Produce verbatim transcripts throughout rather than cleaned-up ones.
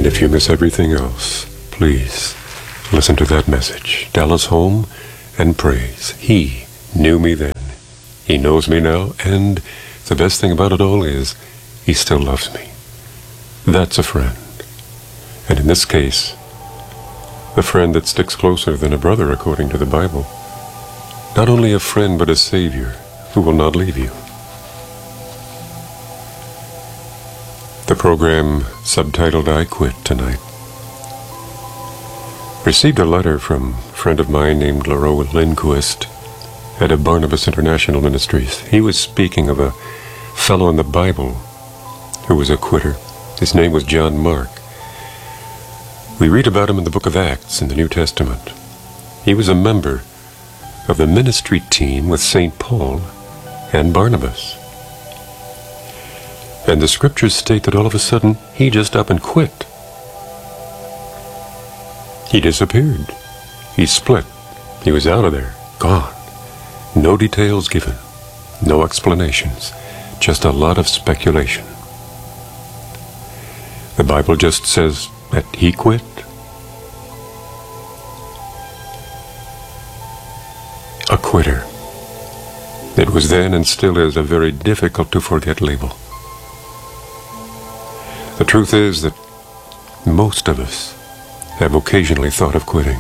And if you miss everything else, please listen to that message. Dallas Home and Praise. He knew me then. He knows me now. And the best thing about it all is he still loves me. That's a friend. And in this case, the friend that sticks closer than a brother according to the Bible. Not only a friend, but a Savior who will not leave you. The program subtitled I Quit Tonight. Received a letter from a friend of mine named Laurel Lindquist at a Barnabas International Ministries. He was speaking of a fellow in the Bible who was a quitter. His name was John Mark. We read about him in the book of Acts in the New Testament. He was a member of the ministry team with Saint Paul and Barnabas. And the scriptures state that all of a sudden he just up and quit. He disappeared. He split. He was out of there. Gone. No details given. No explanations. Just a lot of speculation. The Bible just says that he quit. A quitter. It was then and still is a very difficult to forget label. The truth is that most of us have occasionally thought of quitting.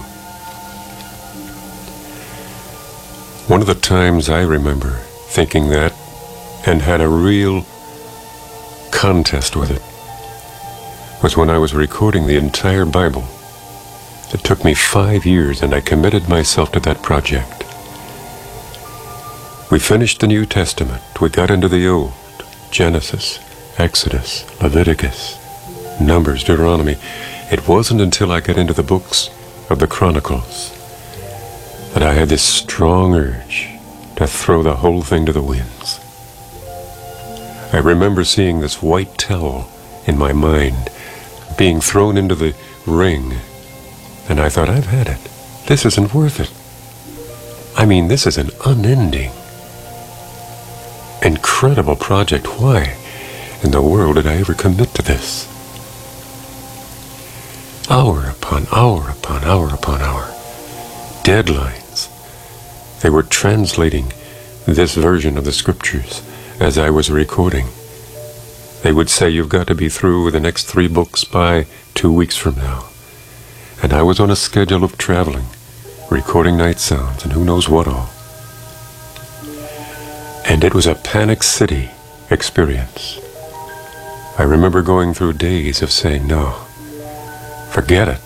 One of the times I remember thinking that and had a real contest with it was when I was recording the entire Bible. It took me five years and I committed myself to that project. We finished the New Testament. We got into the Old, Genesis, Exodus, Leviticus, Numbers, Deuteronomy. It wasn't until I got into the books of the Chronicles that I had this strong urge to throw the whole thing to the winds. I remember seeing this white towel in my mind being thrown into the ring, and I thought, I've had it. This isn't worth it. I mean, this is an unending, incredible project. Why in the world did I ever commit to this? Hour upon hour upon hour upon hour. Deadlines. They were translating this version of the scriptures as I was recording. They would say, you've got to be through with the next three books by two weeks from now. And I was on a schedule of traveling, recording night sounds, and who knows what all. And it was a Panic City experience. I remember going through days of saying, no, forget it.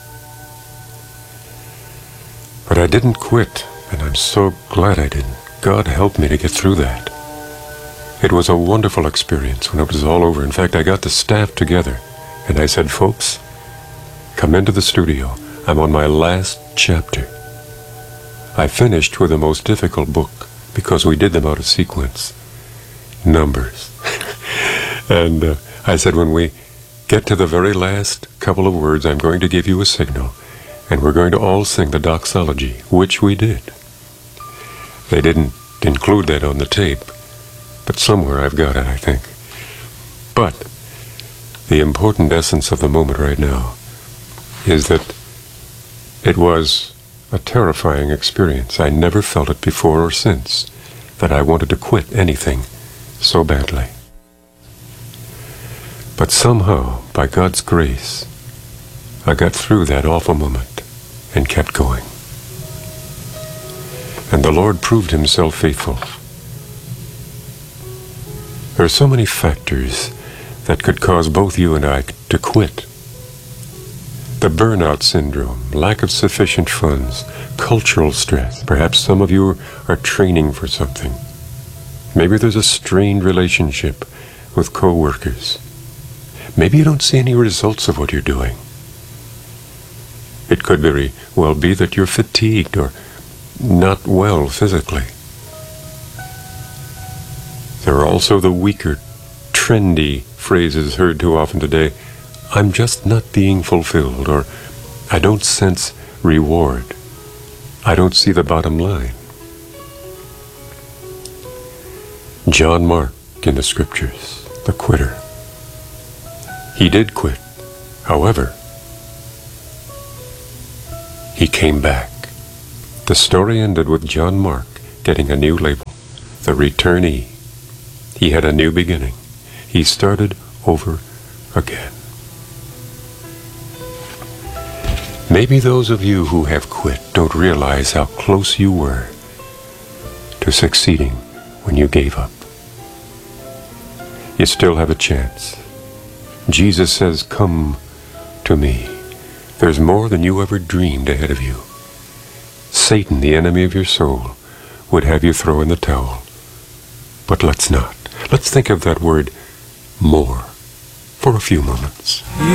But I didn't quit, and I'm so glad I didn't. God helped me to get through that. It was a wonderful experience when it was all over. In fact, I got the staff together, and I said, folks, come into the studio. I'm on my last chapter. I finished with the most difficult book because we did them out of sequence. Numbers. and uh, I said, when we get to the very last couple of words, I'm going to give you a signal, and we're going to all sing the doxology, which we did. They didn't include that on the tape, but somewhere I've got it, I think. But the important essence of the moment right now is that it was a terrifying experience. I never felt it before or since, that I wanted to quit anything so badly. But somehow, by God's grace, I got through that awful moment and kept going. And the Lord proved himself faithful. There are so many factors that could cause both you and I to quit. The burnout syndrome, lack of sufficient funds, cultural stress. Perhaps some of you are training for something. Maybe there's a strained relationship with co-workers. Maybe you don't see any results of what you're doing. It could very well be that you're fatigued or not well physically. There are also the weaker, trendy phrases heard too often today. I'm just not being fulfilled, or I don't sense reward. I don't see the bottom line. John Mark in the scriptures, the quitter. He did quit, However, he came back. The story ended with John Mark getting a new label, the returnee. He had a new beginning. He started over again. Maybe those of you who have quit don't realize how close you were to succeeding when you gave up. You still have a chance. Jesus says, "Come to me." There's more than you ever dreamed ahead of you. Satan, the enemy of your soul, would have you throw in the towel. But let's not. Let's think of that word "more" for a few moments.